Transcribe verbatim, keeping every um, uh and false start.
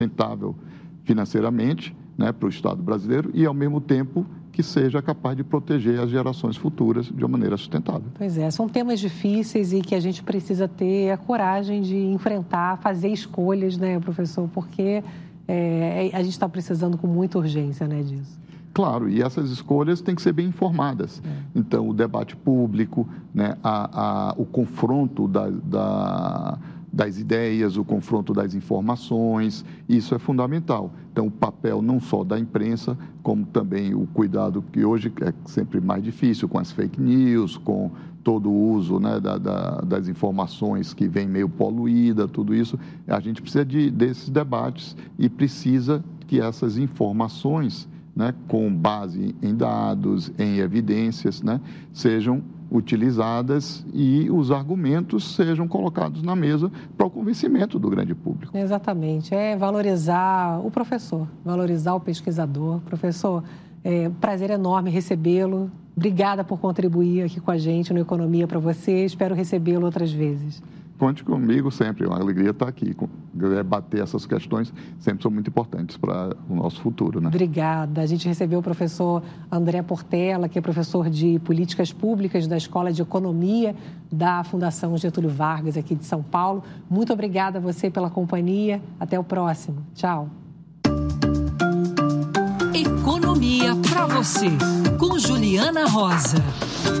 rentável financeiramente, né, para o Estado brasileiro e, ao mesmo tempo, que seja capaz de proteger as gerações futuras de uma maneira sustentável. Pois é, são temas difíceis e que a gente precisa ter a coragem de enfrentar, fazer escolhas, né, professor? Porque é, a gente está precisando com muita urgência, né, disso. Claro, e essas escolhas têm que ser bem informadas. É. Então, o debate público, né, a, a, o confronto da, da, das ideias, o confronto das informações, isso é fundamental. Então, o papel não só da imprensa, como também o cuidado que hoje é sempre mais difícil com as fake news, com todo o uso, né, da, da, das informações que vem meio poluída, tudo isso. A gente precisa de, desses debates e precisa que essas informações, né, com base em dados, em evidências, né, sejam utilizadas e os argumentos sejam colocados na mesa para o convencimento do grande público. Exatamente, é valorizar o professor, valorizar o pesquisador. Professor, é um prazer enorme recebê-lo. Obrigada por contribuir aqui com a gente no Economia para você. Espero recebê-lo outras vezes. Conte comigo sempre, é uma alegria estar aqui. Debater essas questões sempre são muito importantes para o nosso futuro, né? Obrigada. A gente recebeu o professor André Portela, que é professor de Políticas Públicas da Escola de Economia da Fundação Getúlio Vargas, aqui de São Paulo. Muito obrigada a você pela companhia. Até o próximo. Tchau. Economia para você, com Juliana Rosa.